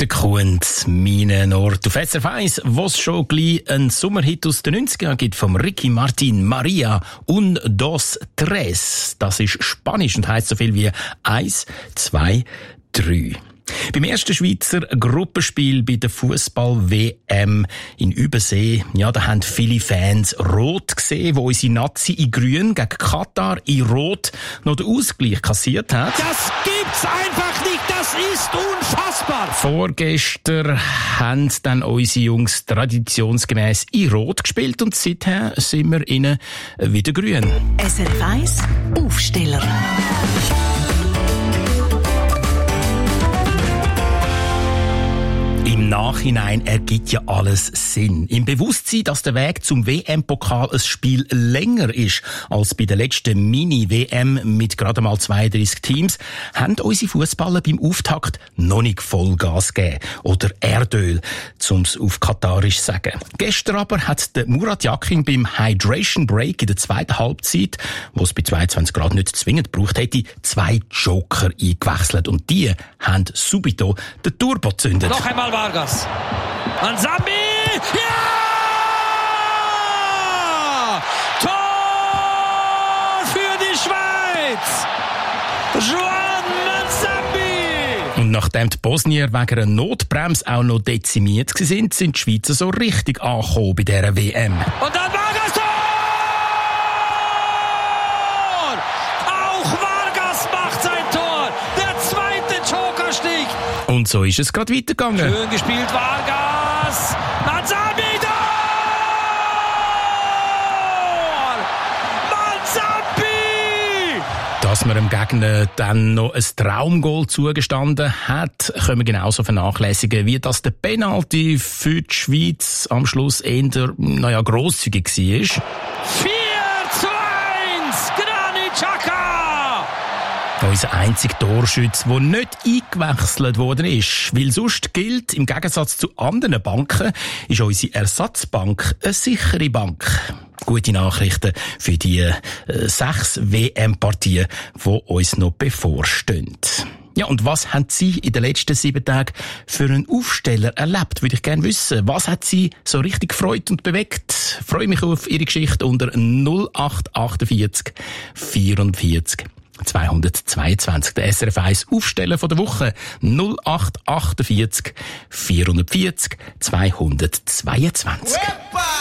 Der kommt meinen Ort auf SRF 1, wo es schon gleich einen Sommerhit aus den 90ern gibt, vom Ricky Martin, Maria und Dos Tres. Das ist Spanisch und heisst so viel wie 1, 2, 3. Beim ersten Schweizer Gruppenspiel bei der Fußball-WM in Übersee, ja, da haben viele Fans rot gesehen, wo unsere Nazi in grün gegen Katar in rot noch den Ausgleich kassiert hat. Das gibt's einfach nicht, das ist unfassbar! Vorgestern haben dann unsere Jungs traditionsgemäß in rot gespielt und seither sind wir ihnen wieder grün. SRF 1 Aufsteller. Im Nachhinein ergibt ja alles Sinn. Im Bewusstsein, dass der Weg zum WM-Pokal ein Spiel länger ist als bei der letzten Mini-WM mit gerade mal 32 Teams, haben unsere Fußballer beim Auftakt noch nicht Vollgas gegeben. Oder Erdöl, um's auf Katarisch zu sagen. Gestern aber hat der Murat Yakin beim Hydration Break in der zweiten Halbzeit, wo es bei 22 Grad nicht zwingend gebraucht hätte, 2 Joker eingewechselt. Und die haben subito den Turbo gezündet. Noch einmal Vargas. Manzambi! Ja! Tor für die Schweiz! Juan Manzambi! Und nachdem die Bosnier wegen einer Notbremse auch noch dezimiert waren, sind die Schweizer so richtig angekommen bei dieser WM. Und dann Vargas! Tor! Auch Vargas macht sein Tor! Der zweite Joker sticht! Und so ist es gerade weitergegangen. Schön gespielt, Vargas! Manzambi! Tor! Manzambi! Dass man dem Gegner dann noch ein Traumgoal zugestanden hat, können wir genauso vernachlässigen, wie dass der Penalty für die Schweiz am Schluss eher, grosszügig war. 4:1! Granit Xhaka! Unser einziger Torschütz, der nicht eingewechselt worden ist. Weil sonst gilt, im Gegensatz zu anderen Banken, ist unsere Ersatzbank eine sichere Bank. Gute Nachrichten für die 6 WM-Partien, die uns noch bevorstehen. Ja, und was haben Sie in den letzten 7 Tagen für einen Aufsteller erlebt? Würde ich gerne wissen. Was hat Sie so richtig gefreut und bewegt? Freue mich auf Ihre Geschichte unter 0848 44 222. Der SRF 1 Aufsteller von der Woche 0848 440 222.